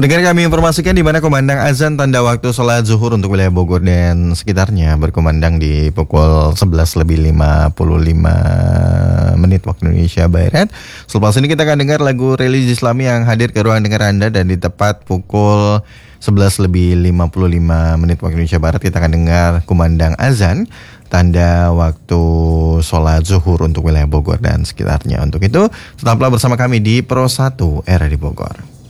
Pendengar, kami informasikan di mana kumandang azan tanda waktu sholat zuhur untuk wilayah Bogor dan sekitarnya berkumandang di pukul 11 lebih 55 menit waktu Indonesia Barat. Selepas ini kita akan dengar lagu religi Islami yang hadir ke ruang dengar Anda, dan di tepat pukul 11 lebih 55 menit waktu Indonesia Barat kita akan dengar kumandang azan tanda waktu sholat zuhur untuk wilayah Bogor dan sekitarnya. Untuk itu, tetaplah bersama kami di Pro 1 Era di Bogor.